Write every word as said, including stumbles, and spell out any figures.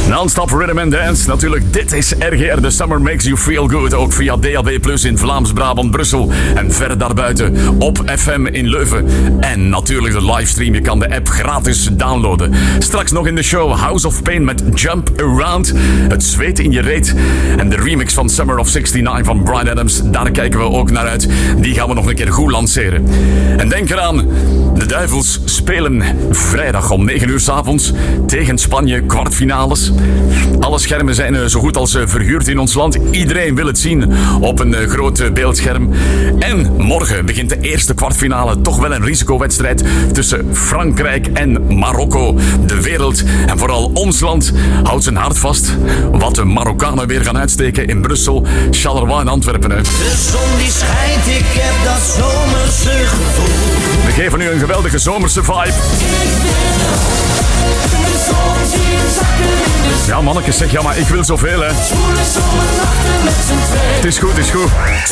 Non-stop rhythm and dance. Natuurlijk, dit is R G R. The Summer Makes You Feel Good. Ook via D A B plus in Vlaams-Brabant, Brussel. En verder daarbuiten op F M in Leuven. En natuurlijk de livestream. Je kan de app gratis downloaden. Straks nog in de show House of Pain met Jump Around. Het zweet in je reet. En de remix van Summer of zesennegentig van Bryan Adams. Daar kijken we ook naar uit. Die gaan we nog een keer goed lanceren. En denk eraan, de Duivels spelen vrijdag om negen uur 's avonds tegen Spanje, kwartfinales. Alle schermen zijn zo goed als verhuurd in ons land. Iedereen wil het zien op een groot beeldscherm. En morgen begint de eerste kwartfinale. Toch wel een risicowedstrijd tussen Frankrijk en Marokko. De wereld en vooral ons land houdt zijn hart vast. Wat de Marokkanen weer gaan uitsteken in Brussel, Charleroi en Antwerpen. Hè. De zon die schijnt, ik heb dat zomerse gevoel. We geven nu een geweldige zomerse vibe. Ja, mannetjes, zeg ja, maar ik wil zoveel, hè. Het is goed, het is goed.